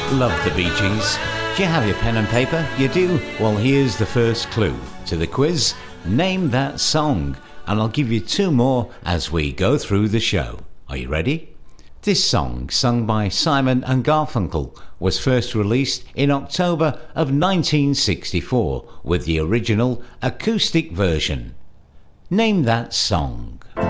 Love the Bee Gees. Do you have your pen and paper? You do? Well, here's the first clue to the quiz. Name that song. And I'll give you two more as we go through the show. Are you ready? This song, sung by Simon and Garfunkel, was first released in October of 1964 with the original acoustic version. Name that song.